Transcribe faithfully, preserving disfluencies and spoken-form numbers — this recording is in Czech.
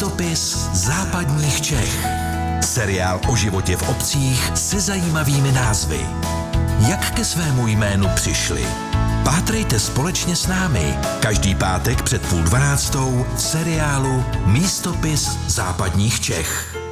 Místopis západních Čech. Seriál o životě v obcích se zajímavými názvy. Jak ke svému jménu přišli? Pátrejte společně s námi každý pátek před půl dvanáctou v seriálu Místopis západních Čech.